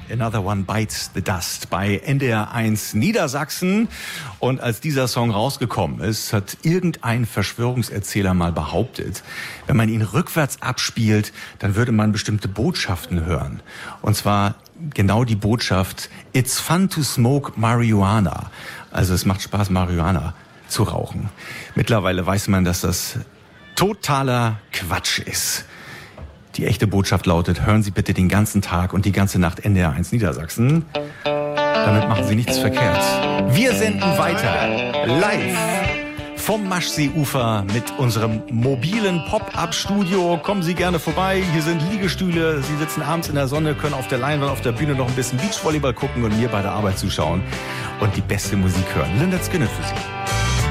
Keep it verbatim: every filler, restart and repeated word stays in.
Another One Bites the Dust bei N D R eins Niedersachsen. Und als dieser Song rausgekommen ist, hat irgendein Verschwörungserzähler mal behauptet, wenn man ihn rückwärts abspielt, dann würde man bestimmte Botschaften hören. Und zwar genau die Botschaft, It's fun to smoke marijuana. Also es macht Spaß, Marihuana zu rauchen. Mittlerweile weiß man, dass das totaler Quatsch ist. Die echte Botschaft lautet, hören Sie bitte den ganzen Tag und die ganze Nacht N D R eins Niedersachsen. Damit machen Sie nichts verkehrt. Wir senden weiter, live vom Maschseeufer mit unserem mobilen Pop-Up-Studio. Kommen Sie gerne vorbei, hier sind Liegestühle. Sie sitzen abends in der Sonne, können auf der Leinwand, auf der Bühne noch ein bisschen Beachvolleyball gucken und mir bei der Arbeit zuschauen und die beste Musik hören. Lynyrd Skynyrd für Sie.